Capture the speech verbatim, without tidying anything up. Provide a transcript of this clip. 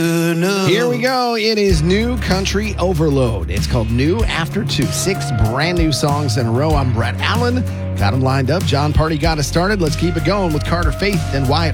Here we go. It is New Country Overload. It's called New After Two. Six brand new songs in a row. I'm Brett Allen. Got them lined up. John Party got us started. Let's keep it going with Carter Faith and Wyatt